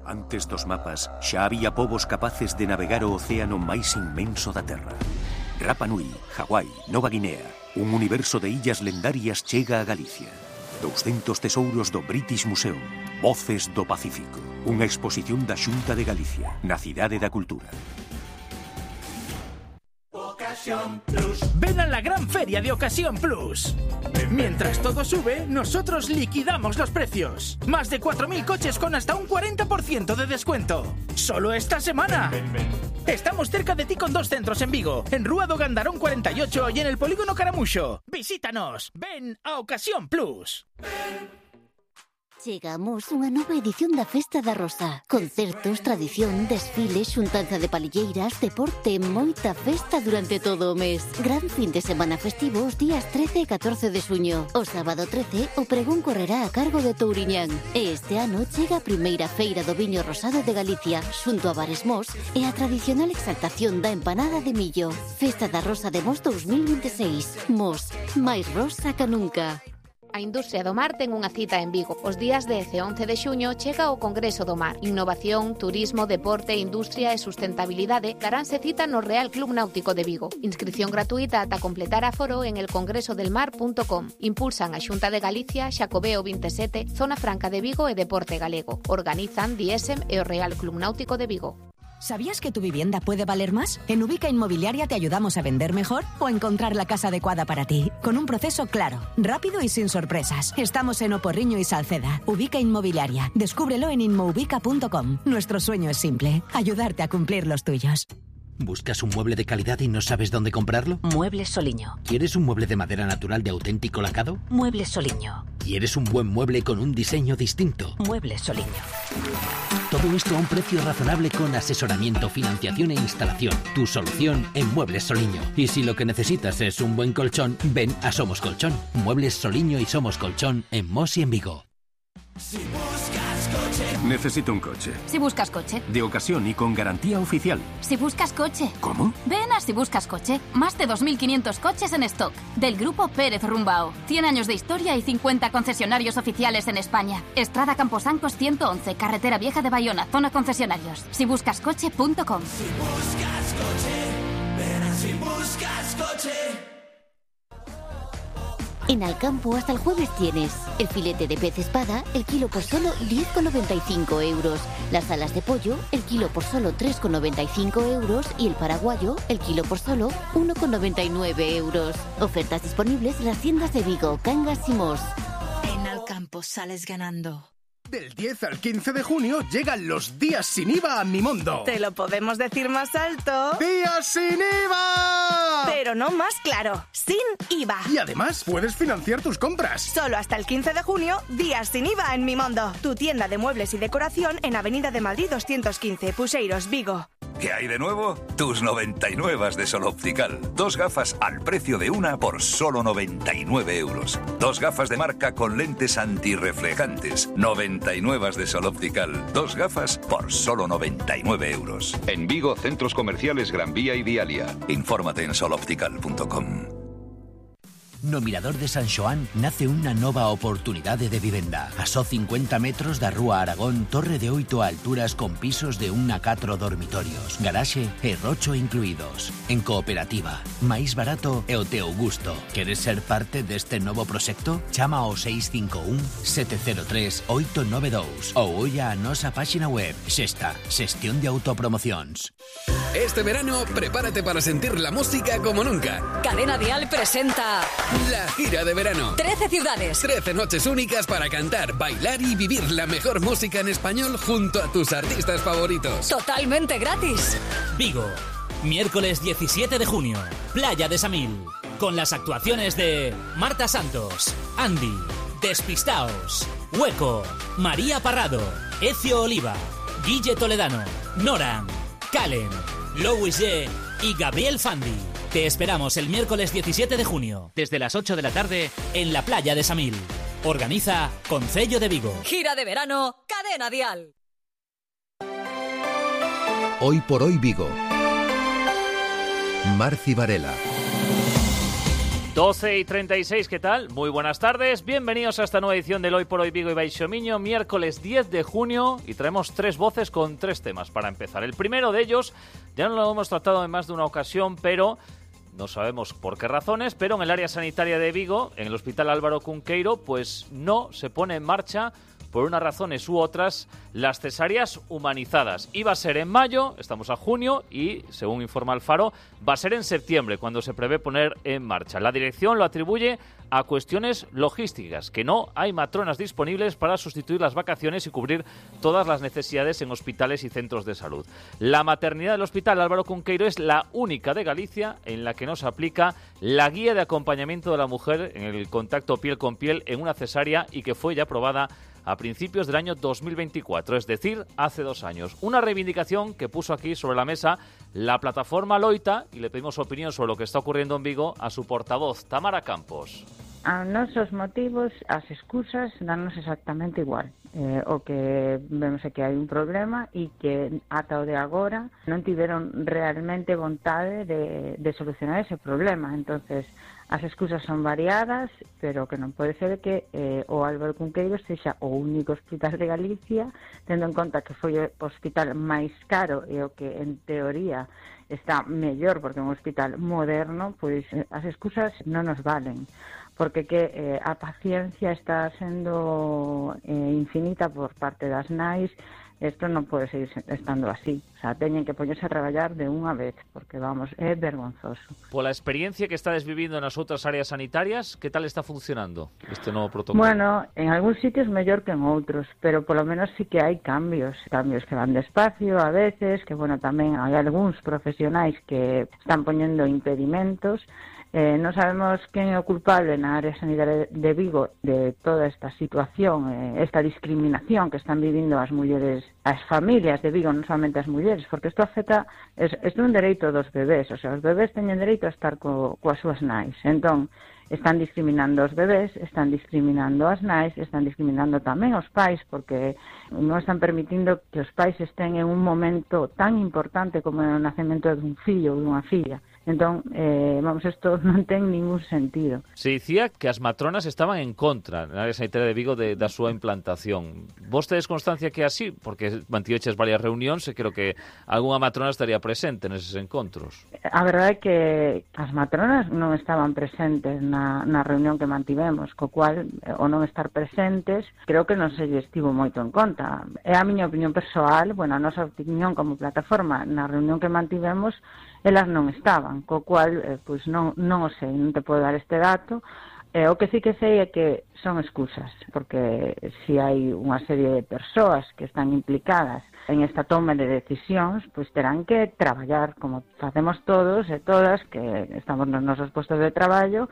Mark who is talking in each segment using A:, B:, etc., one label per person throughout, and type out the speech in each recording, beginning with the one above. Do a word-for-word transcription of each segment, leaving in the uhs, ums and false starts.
A: Antes dos mapas, xa había povos capaces de navegar o océano máis inmenso da Terra. Rapa Nui, Hawái, Nova Guinea, un universo de illas lendarias chega a Galicia. douscentos tesouros do British Museum, Voces do Pacífico, unha exposición da Xunta de Galicia, na Cidade da Cultura.
B: Ven a la gran feria de Ocasión Plus. Mientras todo sube, nosotros liquidamos los precios. Más de cuatro mil coches con hasta un cuarenta por ciento de descuento. Solo esta semana. Estamos cerca de ti con dos centros en Vigo, en Rúa do Gandarón cuarenta y ocho y en el Polígono Caramuxo. Visítanos. Ven a Ocasión Plus.
C: Chegamos unha nova edición da Festa da Rosa. Concertos, tradición, desfiles, xuntanza de palilleiras, deporte e moita festa durante todo o mes. Gran fin de semana festivo os días trece e catorce de xuño. O sábado trece, o pregón correrá a cargo de Touriñán. E este ano chega a primeira feira do viño rosado de Galicia, xunto a Bares Mos e a tradicional exaltación da empanada de millo. Festa da Rosa de Mos dos mil veintiséis. Mos, máis rosa que nunca.
D: A industria do mar ten unha cita en Vigo. Os días dez e once de xuño chega o Congreso do Mar. Innovación, turismo, deporte, industria e sustentabilidade daránse cita no Real Club Náutico de Vigo. Inscripción gratuita ata completar aforo en el congreso del mar punto com. Impulsan a Xunta de Galicia, Xacobeo veintisiete, Zona Franca de Vigo e Deporte Galego. Organizan Diesem e o Real Club Náutico de Vigo.
E: ¿Sabías que tu vivienda puede valer más? En Ubica Inmobiliaria te ayudamos a vender mejor o a encontrar la casa adecuada para ti, con un proceso claro, rápido y sin sorpresas. Estamos en Oporriño y Salceda. Ubica Inmobiliaria. Descúbrelo en inmoubica punto com. Nuestro sueño es simple, ayudarte a cumplir los tuyos.
F: ¿Buscas un mueble de calidad y no sabes dónde comprarlo?
E: Muebles Soliño.
F: ¿Quieres un mueble de madera natural de auténtico lacado?
E: Muebles Soliño.
F: ¿Quieres un buen mueble con un diseño distinto?
E: Muebles Soliño.
F: Todo esto a un precio razonable con asesoramiento, financiación e instalación. Tu solución en Muebles Soliño. Y si lo que necesitas es un buen colchón, ven a Somos Colchón. Muebles Soliño y Somos Colchón en Mos y en Vigo.
G: Si buscas coche.
A: Necesito un coche.
H: Si buscas coche.
A: De ocasión y con garantía oficial.
H: Si buscas coche.
A: ¿Cómo?
H: Ven a Si buscas coche. Más de dos mil quinientos coches en stock. Del grupo Pérez Rumbao. cien años de historia y cincuenta concesionarios oficiales en España. Estrada Camposancos ciento once, Carretera Vieja de Bayona, zona concesionarios. si buscas coche punto com.
G: Si buscas coche. Ven a Si buscas coche.
C: En Alcampo hasta el jueves tienes el filete de pez espada, el kilo por solo diez con noventa y cinco euros, las alas de pollo, el kilo por solo tres con noventa y cinco euros y el paraguayo, el kilo por solo uno con noventa y nueve euros. Ofertas disponibles en las tiendas de Vigo, Cangas y Mos.
I: En Alcampo sales ganando.
B: Del diez al quince de junio llegan los días sin I V A a Mimondo.
I: Te lo podemos decir más alto.
B: ¡Días sin I V A!
I: Pero no más claro, sin I V A.
B: Y además puedes financiar tus compras.
I: Solo hasta el quince de junio, días sin I V A en Mimondo. Tu tienda de muebles y decoración en Avenida de Madrid doscientos quince, Puseiros, Vigo.
J: ¿Qué hay de nuevo? Tus noventa y nueve de Sol Optical. Dos gafas al precio de una por solo noventa y nueve euros. Dos gafas de marca con lentes antirreflejantes. noventa y nueve de Sol Optical. Dos gafas por solo noventa y nueve euros.
K: En Vigo, centros comerciales Gran Vía y Dialia.
J: Infórmate en sol optical punto com.
F: No Mirador de San Xoán nace unha nova oportunidade de vivenda. A só cincuenta metros da Rúa Aragón, torre de oito alturas con pisos de un a catro dormitorios, garaxe e rocho incluídos. En cooperativa, máis barato e o teu gusto. Queres ser parte deste novo proxecto? Chama ao seis cinco un, sete cero tres, oito nove dous ou olla a nosa páxina web. Xesta, xestión de autopromocións.
L: Este verano, prepárate para sentir la música como nunca.
M: Cadena Dial presenta
L: la gira de verano.
M: trece ciudades.
L: trece noches únicas para cantar, bailar y vivir la mejor música en español junto a tus artistas favoritos.
M: Totalmente gratis.
N: Vigo, miércoles diecisiete de junio, Playa de Samil. Con las actuaciones de Marta Santos, Andy, Despistaos, Hueco, María Parrado, Ecio Oliva, Guille Toledano, Noran, Calen, Louis G y Gabriel Fandi. Te esperamos el miércoles diecisiete de junio, desde las ocho de la tarde, en la Playa de Samil. Organiza Concello de Vigo.
M: Gira de verano, Cadena Dial.
O: Hoy por hoy Vigo. Marci Varela. doce y treinta y seis, ¿qué tal? Muy buenas tardes, bienvenidos a esta nueva edición del Hoy por Hoy Vigo y Baixo Miño, miércoles diez de junio, y traemos tres voces con tres temas para empezar. El primero de ellos, ya no lo hemos tratado en más de una ocasión, pero no sabemos por qué razones, pero en el área sanitaria de Vigo, en el Hospital Álvaro Cunqueiro, pues no se pone en marcha, por unas razones u otras, las cesáreas humanizadas. Iba a ser en mayo, estamos a junio y, según informa el Faro, va a ser en septiembre cuando se prevé poner en marcha. La dirección lo atribuye a cuestiones logísticas, que no hay matronas disponibles para sustituir las vacaciones y cubrir todas las necesidades en hospitales y centros de salud. La maternidad del Hospital Álvaro Cunqueiro es la única de Galicia en la que no se aplica la guía de acompañamiento de la mujer en el contacto piel con piel en una cesárea y que fue ya aprobada a principios del año dos mil veinticuatro, es decir, hace dos años. Una reivindicación que puso aquí sobre la mesa la plataforma Loita, y le pedimos opinión sobre lo que está ocurriendo en Vigo a su portavoz, Tamara Campos.
P: A nosos motivos, as excusas danos exactamente igual. Eh, o que vemos é que hai un problema e que ata o de agora non tiveron realmente vontade de, de solucionar ese problema. Entonces, as excusas son variadas, pero que non pode ser que eh, o Álvaro Cunqueiro sexa o único hospital de Galicia, tendo en conta que foi o hospital máis caro e o que, en teoría, está mellor porque é un hospital moderno, pois as excusas non nos valen. Porque que eh, a paciencia está sendo eh, infinita por parte das nais. Isto non pode seguir estando así. O sea, teñen que poñerse a traballar de unha vez, porque, vamos, é vergonzoso.
O: Pola experiencia que estades vivindo nas outras áreas sanitarias, que tal está funcionando este novo protocolo?
P: Bueno, en algúns sitios mellor que en outros, pero polo menos sí que hai cambios. Cambios que van despacio a veces, que, bueno, tamén hai algúns profesionais que están poñendo impedimentos. Eh, non sabemos quen é o culpable na área sanitaria de Vigo de toda esta situación, eh, esta discriminación que están vivindo as mulleres, as familias de Vigo, non solamente as mulleres, porque isto afecta, isto é un dereito dos bebés, o sea, os bebés teñen dereito a estar co, coas súas nais. Entón, están discriminando os bebés, están discriminando as nais, están discriminando tamén os pais, porque non están permitindo que os pais estén en un momento tan importante como o nacemento dun fillo ou dunha filla. Entón, eh, vamos, isto non ten ningún sentido.
O: Se dicía que as matronas estaban en contra na área sanitaria de Vigo de, da súa implantación. Vos tedes constancia que é así? Porque mantiveches varias reunións e creo que algunha matrona estaría presente neses encontros.
P: A verdade é que as matronas non estaban presentes na, na reunión que mantivemos, co cual, o non estar presentes, creo que non se lle estivo moito en conta. É a miña opinión persoal, bueno, a nosa opinión como plataforma, na reunión que mantivemos, elas non estaban, co cual, eh, pois non, non o sei, non te podo dar este dato. Eh, o que sí que sei é que son excusas, porque se hai unha serie de persoas que están implicadas en esta toma de decisións, pois terán que traballar como facemos todos e todas que estamos nos nosos postos de traballo.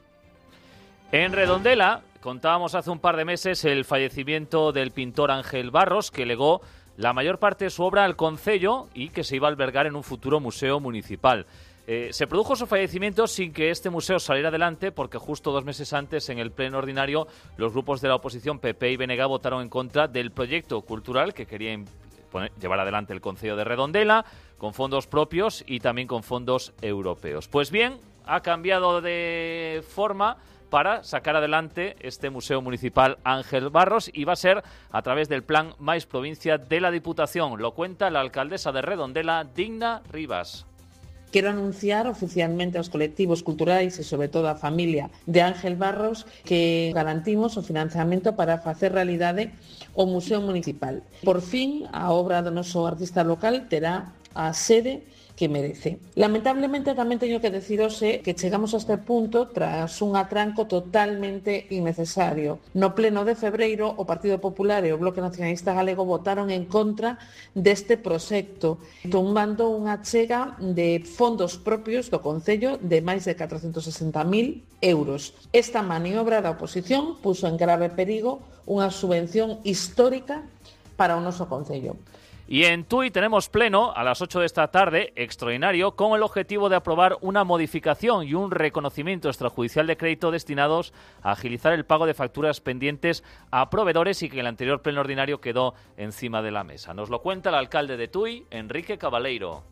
O: En Redondela contábamos hace un par de meses el fallecimiento del pintor Ángel Barros, que legó la mayor parte de su obra al concello y que se iba a albergar en un futuro museo municipal. Eh, se produjo su fallecimiento sin que este museo saliera adelante porque justo dos meses antes, en el pleno ordinario, los grupos de la oposición P P y B N G votaron en contra del proyecto cultural que quería poner, llevar adelante el concello de Redondela, con fondos propios y también con fondos europeos. Pues bien, ha cambiado de forma para sacar adelante este Museo Municipal Ángel Barros y va a ser a través del Plan Máis Provincia de la Diputación. Lo cuenta la alcaldesa de Redondela, Digna Rivas.
Q: Quero anunciar oficialmente aos colectivos culturais e sobre todo a familia de Ángel Barros que garantimos o financiamento para facer realidade o Museo Municipal. Por fin, a obra do noso artista local terá a sede que merece. Lamentablemente tamén teño que deciros que chegamos a este punto tras un atranco totalmente innecesario. No pleno de febreiro, o Partido Popular e o Bloque Nacionalista Galego votaron en contra deste proxecto, tumbando unha chega de fondos propios do Concello de máis de catrocentos sesenta mil euros. Esta maniobra da oposición puso en grave perigo unha subvención histórica para o noso Concello.
O: Y en Tui tenemos pleno a las ocho de esta tarde, extraordinario, con el objetivo de aprobar una modificación y un reconocimiento extrajudicial de crédito destinados a agilizar el pago de facturas pendientes a proveedores y que en el anterior pleno ordinario quedó encima de la mesa. Nos lo cuenta el alcalde de Tui, Enrique Cabaleiro.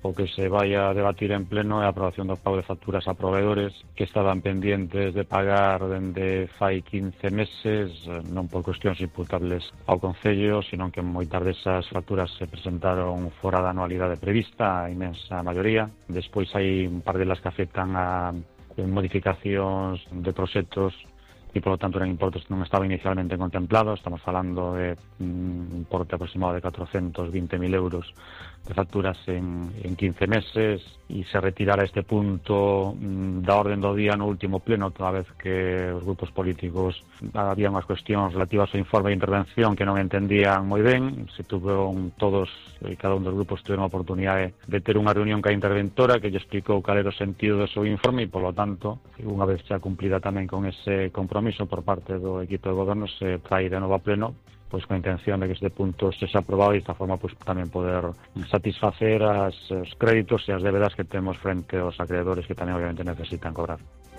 R: o que se vaya a debatir en pleno é a aprobación do pago de facturas a proveedores que estaban pendientes de pagar dende fai quince meses, non por cuestións imputables ao Concello, sino que moitas desas facturas se presentaron fora da anualidade prevista, a inmensa maioría. Despois hai un par delas que afectan a modificacións de proxectos e, polo tanto, eran importes que non estaban inicialmente contemplados. Estamos falando de un importe aproximado de catrocentos vinte mil euros de facturas en, en quince meses, e se retirara este punto mm, da orden do día no último pleno, toda vez que os grupos políticos había unhas cuestións relativas ao informe de intervención que non entendían moi ben. Se tuveron todos e cada un dos grupos tiveron a oportunidade de ter unha reunión ca interventora que lle explicou cal era o sentido do seu informe, e, polo tanto, unha vez xa cumplida tamén con ese compromiso por parte do equipo de goberno, se trai de novo a pleno, pois con a intención de que este punto se xa aprobado e desta forma pois tamén poder satisfacer as, os créditos e as débedas que temos frente aos acreedores que tamén obviamente necesitan cobrar.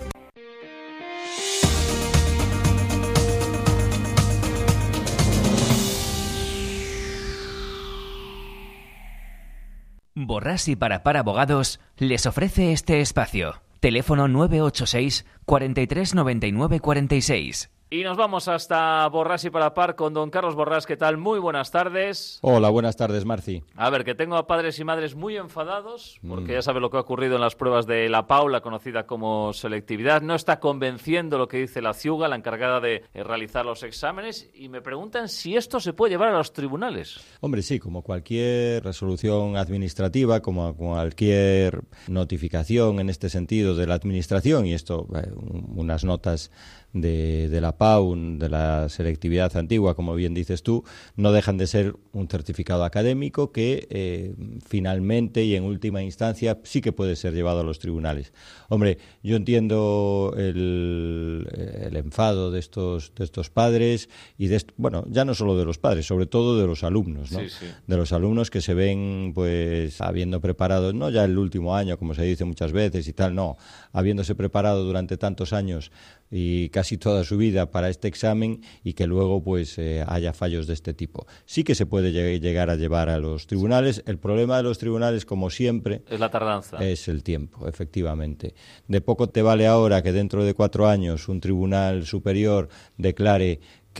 S: Borrás y Parapar Abogados les ofrece este espacio. Teléfono nueve ocho seis, cuarenta y tres, noventa y nueve, cuarenta y seis.
O: Y nos vamos hasta Borrás y Parapar con don Carlos Borrás. ¿Qué tal? Muy buenas tardes.
T: Hola, buenas tardes, Marci.
O: A ver, que tengo a padres y madres muy enfadados, porque
T: Mm.
O: ya sabe lo que ha ocurrido en las pruebas de la P A U, la conocida como selectividad. No está convenciendo lo que dice la CIUGA, la encargada de eh, realizar los exámenes, y me preguntan si esto se puede llevar a los tribunales.
T: Hombre, sí, como cualquier resolución administrativa, como cualquier notificación en este sentido de la administración, y esto, eh, unas notas de, de la P A U, de la selectividad antigua, como bien dices tú, no dejan de ser un certificado académico que eh, finalmente y en última instancia sí que puede ser llevado a los tribunales. Hombre, yo entiendo el, el enfado de estos, de estos padres y de, bueno, ya no solo de los padres, sobre todo de los alumnos, ¿no?
O: Sí, sí.
T: De los alumnos que se ven, pues, habiendo preparado, no ya el último año, como se dice muchas veces y tal, no, habiéndose preparado durante tantos años y casi toda su vida para este examen, y que luego pues eh, haya fallos de este tipo. Sí que se puede lleg- llegar a llevar a los tribunales. El problema de los tribunales, como siempre,
O: es la tardanza.
T: Es el tiempo, efectivamente. De poco te vale ahora que dentro de cuatro años un tribunal superior declare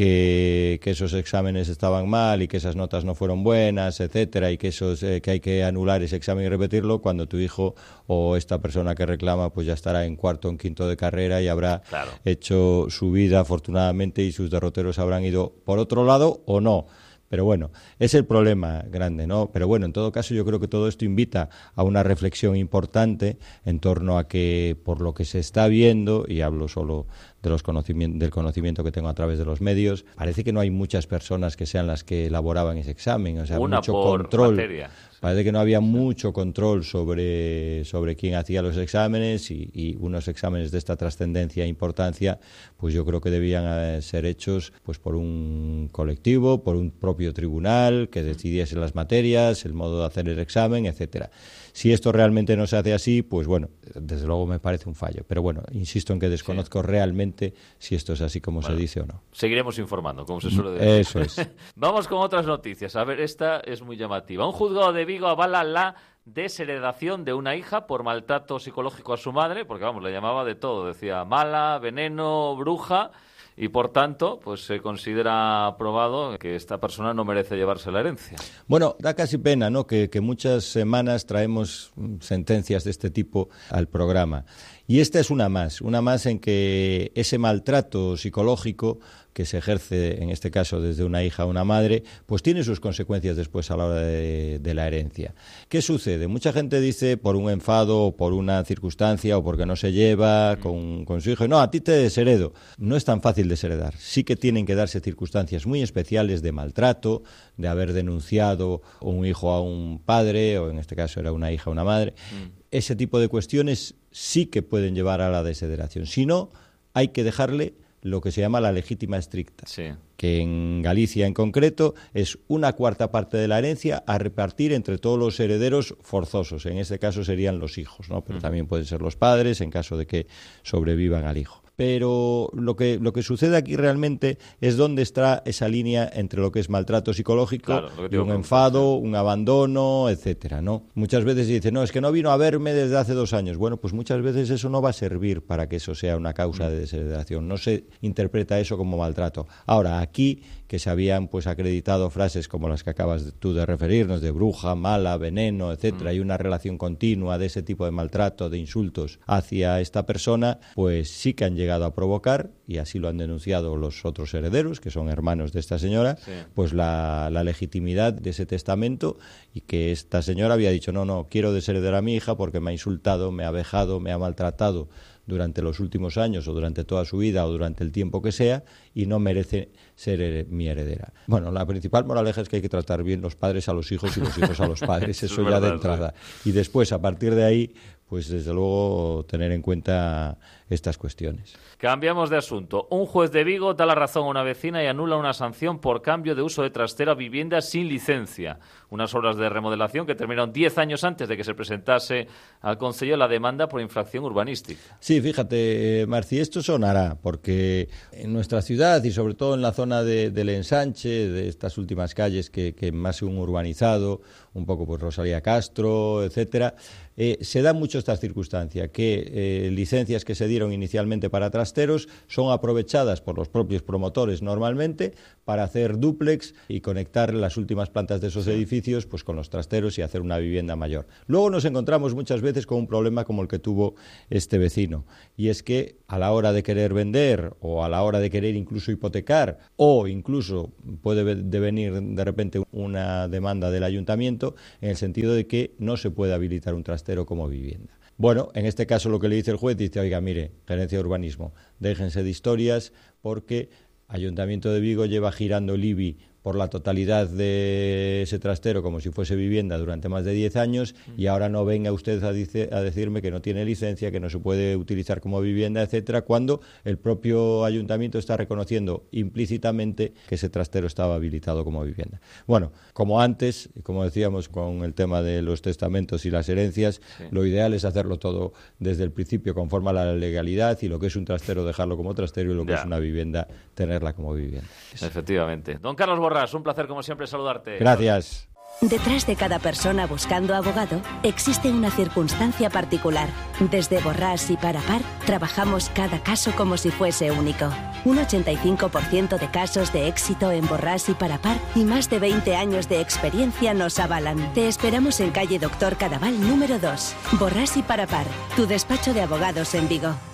T: que, que esos exámenes estaban mal y que esas notas no fueron buenas, etcétera, y que esos eh, que hay que anular ese examen y repetirlo, cuando tu hijo o esta persona que reclama pues ya estará en cuarto o en quinto de carrera y habrá
O: Claro.
T: hecho su vida afortunadamente, y sus derroteros habrán ido por otro lado o no. Pero bueno, es el problema grande, ¿no? Pero bueno, en todo caso yo creo que todo esto invita a una reflexión importante en torno a que, por lo que se está viendo, y hablo solo de los conocimientos, del conocimiento que tengo a través de los medios, parece que no hay muchas personas que sean las que elaboraban ese examen, o sea,
O: Una
T: mucho
O: por
T: control.
O: materia.
T: Parece que no había mucho control sobre, sobre quién hacía los exámenes, y, y unos exámenes de esta trascendencia e importancia, pues yo creo que debían eh, ser hechos pues por un colectivo, por un propio tribunal que decidiese las materias, el modo de hacer el examen, etcétera. Si esto realmente no se hace así, pues bueno, desde luego me parece un fallo. Pero bueno, insisto en que desconozco sí. realmente si esto es así como bueno, se dice o no.
O: Seguiremos informando, como se suele decir.
T: Eso es.
O: Vamos con otras noticias. A ver, esta es muy llamativa. Un juzgado de Vigo avala la desheredación de una hija por maltrato psicológico a su madre, porque vamos, le llamaba de todo. Decía mala, veneno, bruja. Y por tanto, pues se considera aprobado que esta persona no merece llevarse la herencia.
T: Bueno, da casi pena, ¿no?, que, que muchas semanas traemos sentencias de este tipo al programa. Y esta es una más, una más en que ese maltrato psicológico que se ejerce, en este caso, desde una hija a una madre, pues tiene sus consecuencias después a la hora de, de la herencia. ¿Qué sucede? Mucha gente dice por un enfado, o por una circunstancia, o porque no se lleva con, con su hijo, no, a ti te desheredo. No es tan fácil desheredar. Sí que tienen que darse circunstancias muy especiales de maltrato, de haber denunciado un hijo a un padre, o en este caso era una hija a una madre. Mm. Ese tipo de cuestiones sí que pueden llevar a la desheredación. Si no, hay que dejarle lo que se llama la legítima estricta,
O: sí.
T: que en Galicia en concreto es una cuarta parte de la herencia a repartir entre todos los herederos forzosos. En este caso serían los hijos, ¿no? Pero uh-huh. también pueden ser los padres en caso de que sobrevivan al hijo. pero lo que, lo que sucede aquí realmente es dónde está esa línea entre lo que es maltrato psicológico claro, y un enfado, un abandono, etcétera, ¿no? Muchas veces se dice, no, es que no vino a verme desde hace dos años. Bueno, pues muchas veces eso no va a servir para que eso sea una causa de desheredación. No se interpreta eso como maltrato. Ahora, aquí, que se habían pues acreditado frases como las que acabas tú de referirnos, de bruja, mala, veneno, etcétera, mm. y una relación continua de ese tipo de maltrato, de insultos hacia esta persona, pues sí que han llegado a provocar, y así lo han denunciado los otros herederos, que son hermanos de esta señora, sí. pues la, la legitimidad de ese testamento, y que esta señora había dicho, no, no, quiero desheredar a mi hija porque me ha insultado, me ha vejado, me ha maltratado durante los últimos años o durante toda su vida o durante el tiempo que sea y no merece ser her- mi heredera. Bueno, la principal moraleja es que hay que tratar bien los padres a los hijos y los hijos a los padres, eso, eso ya verdad, de entrada. Sí. Y después, a partir de ahí, pues desde luego tener en cuenta estas cuestiones.
O: Cambiamos de asunto. Un juez de Vigo da la razón a una vecina y anula una sanción por cambio de uso de trastero a vivienda sin licencia. Unas obras de remodelación que terminaron diez años antes de que se presentase al Concello la demanda por infracción urbanística.
T: Sí, fíjate, Marci, esto sonará, porque en nuestra ciudad y sobre todo en la zona de, del ensanche, de estas últimas calles que, que más se han urbanizado, un poco pues Rosalía Castro, etcétera, eh, se da mucho esta circunstancia, que eh, licencias que se dieron inicialmente para trasteros son aprovechadas por los propios promotores normalmente para hacer dúplex y conectar las últimas plantas de esos sí. edificios pues con los trasteros y hacer una vivienda mayor. Luego nos encontramos muchas veces con un problema como el que tuvo este vecino, y es que a la hora de querer vender o a la hora de querer incluso hipotecar o incluso puede devenir de repente una demanda del ayuntamiento en el sentido de que no se puede habilitar un trastero como vivienda. Bueno, en este caso lo que le dice el juez, dice, oiga, mire, Gerencia de Urbanismo, déjense de historias porque Ayuntamiento de Vigo lleva girando el I B I por la totalidad de ese trastero como si fuese vivienda durante más de diez años y ahora no venga usted a, dice, a decirme que no tiene licencia, que no se puede utilizar como vivienda, etcétera, cuando el propio ayuntamiento está reconociendo implícitamente que ese trastero estaba habilitado como vivienda. Bueno, como antes, como decíamos con el tema de los testamentos y las herencias, sí. lo ideal es hacerlo todo desde el principio conforme a la legalidad y lo que es un trastero dejarlo como trastero y lo que ya. es una vivienda tenerla como vivienda.
O: Efectivamente. Don Carlos Borrás, un placer como siempre saludarte.
T: Gracias.
U: Detrás de cada persona buscando abogado existe una circunstancia particular. Desde Borrás y Parapar trabajamos cada caso como si fuese único. Un ochenta y cinco por ciento de casos de éxito en Borrás y Parapar y más de veinte años de experiencia nos avalan. Te esperamos en calle Doctor Cadaval número dos. Borrás y Parapar, tu despacho de abogados en Vigo.